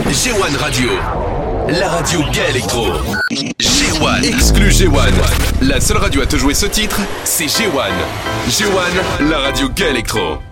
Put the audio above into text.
G1 Radio, la radio gay électro. G1, exclu G1. La seule radio à te jouer ce titre, c'est G1. G1, la radio gay électro.